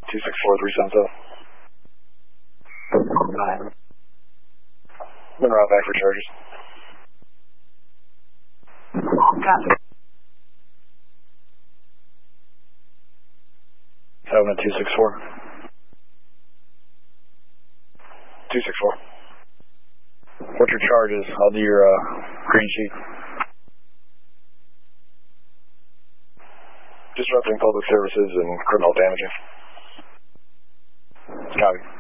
264-377. Then route back for charges. Copy. 7 at 264. 264. What's your charges? I'll do your green sheet. Disrupting public services and criminal damaging. Copy.